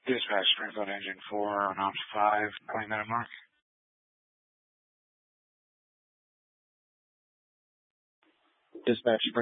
Dispatch Springfield Engine 4 on Ops 5, 20-minute mark. Dispatch